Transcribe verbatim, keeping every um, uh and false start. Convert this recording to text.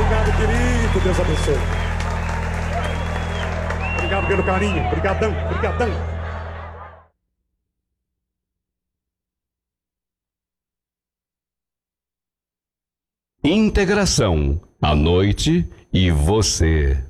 Obrigado, querido. Deus abençoe. Obrigado pelo carinho. Obrigadão, obrigadão. Integração, a noite e você.